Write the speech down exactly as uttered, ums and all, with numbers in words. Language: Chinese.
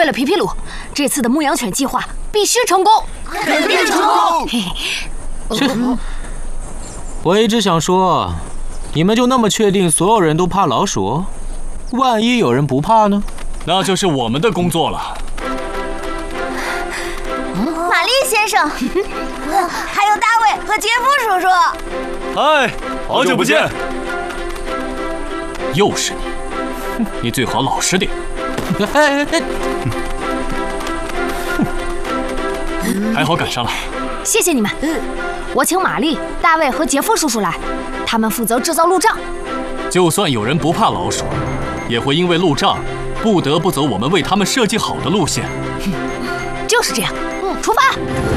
了皮皮鲁，这次的牧羊犬计划必须成功！ 肯定成功！ 嘿嘿， 切！我一直想说，你们就那么确定所有人都怕老鼠？万一有人不怕呢？ 那就是我们的工作了。 玛丽先生，还有大卫和杰夫叔叔。 嗨，好久不见！又是你，你最好老实点。还好赶上了。 谢谢你们。我请玛丽、大卫和杰夫叔叔来，他们负责制造路障。 就算有人不怕老鼠，也会因为路障不得不走我们为他们设计好的路线。 就是这样。嗯，出发。